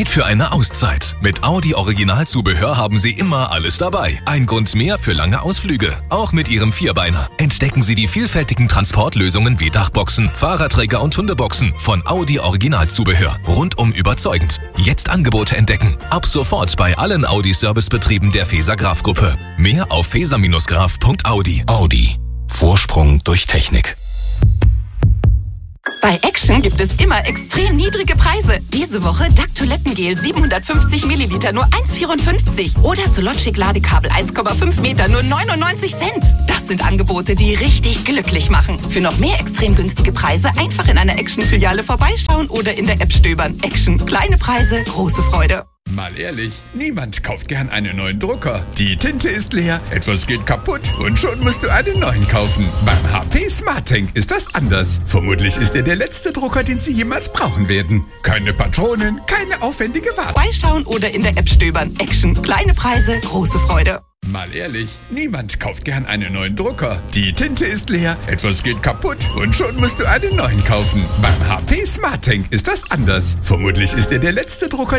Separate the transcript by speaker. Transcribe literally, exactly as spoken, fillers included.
Speaker 1: Zeit für eine Auszeit. Mit Audi Originalzubehör haben Sie immer alles dabei. Ein Grund mehr für lange Ausflüge. Auch mit Ihrem Vierbeiner. Entdecken Sie die vielfältigen Transportlösungen wie Dachboxen, Fahrradträger und Hundeboxen von Audi Originalzubehör. Rundum überzeugend. Jetzt Angebote entdecken. Ab sofort bei allen Audi-Servicebetrieben der Feser Graf Gruppe. Mehr auf feser Graf punkt audi.
Speaker 2: Audi. Vorsprung durch Technik.
Speaker 3: Bei Action gibt es immer extrem niedrige Preise. Diese Woche D A C Toilettengel siebenhundertfünfzig Milliliter nur eins Komma vierundfünfzig oder Sologic Ladekabel eins Komma fünf Meter nur neunundneunzig Cent. Das sind Angebote, die richtig glücklich machen. Für noch mehr extrem günstige Preise einfach in einer Action-Filiale vorbeischauen oder in der App stöbern. Action. Kleine Preise, große Freude.
Speaker 4: Mal ehrlich, niemand kauft gern einen neuen Drucker. Die Tinte ist leer, etwas geht kaputt und schon musst du einen neuen kaufen. Beim H P SmartTank ist das anders. Vermutlich ist er der letzte Drucker, den Sie jemals brauchen werden. Keine Patronen, keine aufwendige Wartung.
Speaker 3: Vorbeischauen oder in der App stöbern. Action. Kleine Preise, große Freude.
Speaker 4: Mal ehrlich, niemand kauft gern einen neuen Drucker. Die Tinte ist leer, etwas geht kaputt und schon musst du einen neuen kaufen. Beim H P SmartTank ist das anders. Vermutlich ist er der letzte Drucker,